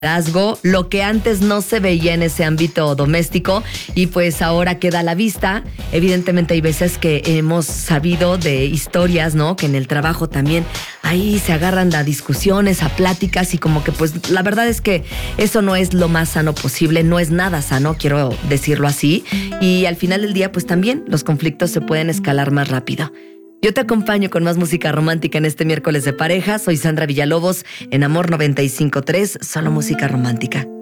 liderazgo, lo que antes no se veía en ese ámbito doméstico y pues ahora queda a la vista. Evidentemente hay veces que hemos sabido de historias, ¿no? Que en el trabajo también ahí se agarran a discusiones, a pláticas y como que pues la verdad es que eso no es lo más sano posible, no es nada sano, quiero decirlo así. Y al final del día pues también los conflictos se pueden escalar más rápido. Yo te acompaño con más música romántica en este miércoles de pareja. Soy Sandra Villalobos en Amor 95.3, solo música romántica.